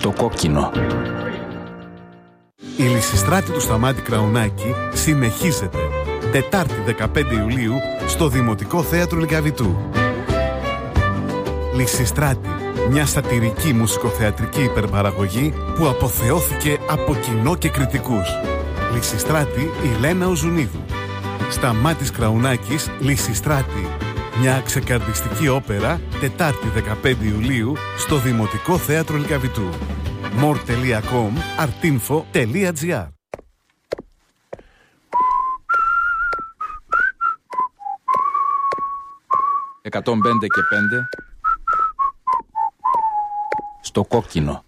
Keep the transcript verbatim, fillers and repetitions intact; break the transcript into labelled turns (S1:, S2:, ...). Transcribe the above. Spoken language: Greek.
S1: Στο κόκκινο.
S2: Η Λυσιστράτη του Σταμάτη Κραουνάκη συνεχίζεται. Τετάρτη δεκαπέντε Ιουλίου στο Δημοτικό Θέατρο Λυκαβητού. Λυσιστράτη, μια σατιρική μουσικοθεατρική υπερπαραγωγή που αποθεώθηκε από κοινό και κριτικούς. Λυσιστράτη Ηλένα Οζουνίδου. Σταμάτης Κραουνάκης, Λυσιστράτη. Μια ξεκαρδιστική όπερα, Τετάρτη δεκαπέντε Ιουλίου στο Δημοτικό Θέατρο Λυκαβητού. more τελεία com, artinfo τελεία gr.
S1: εκατόν πέντε και πέντε στο κόκκινο.